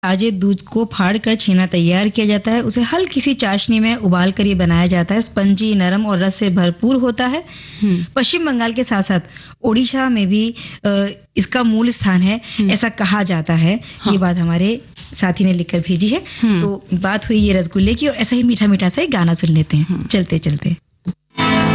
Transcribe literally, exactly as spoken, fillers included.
ताजे दूध को फाड़कर छेना तैयार किया जाता है। उसे हल्की सी चाशनी में उबाल कर ये बनाया जाता है। स्पंजी, नरम और रस से भरपूर होता है। पश्चिम बंगाल के साथ साथ ओडिशा में भी इसका मूल स्थान है, ऐसा कहा जाता है। हाँ। ये बात हमारे साथी ने लिखकर भेजी है। तो बात हुई ये रसगुल्ले की, और ऐसा ही मीठा मीठा सा एक गाना सुन लेते हैं चलते चलते।